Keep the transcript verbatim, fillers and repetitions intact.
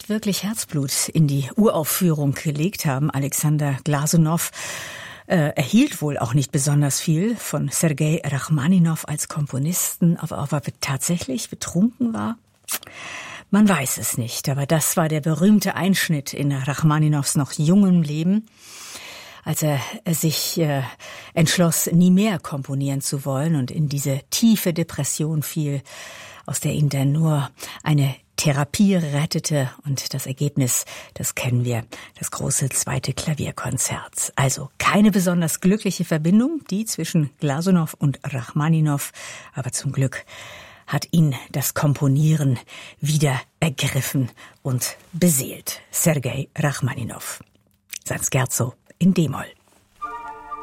nicht wirklich Herzblut in die Uraufführung gelegt haben. Alexander Glasunow äh, erhielt wohl auch nicht besonders viel von Sergei Rachmaninow als Komponisten, aber ob er tatsächlich betrunken war? Man weiß es nicht, aber das war der berühmte Einschnitt in Rachmaninows noch jungem Leben, als er sich äh, entschloss, nie mehr komponieren zu wollen und in diese tiefe Depression fiel, aus der ihn dann nur eine Therapie rettete. Und das Ergebnis, das kennen wir, das große zweite Klavierkonzert. Also keine besonders glückliche Verbindung, die zwischen Glasunow und Rachmaninow, aber zum Glück hat ihn das Komponieren wieder ergriffen und beseelt. Sergei Rachmaninow. Sein Scherzo in D-Moll.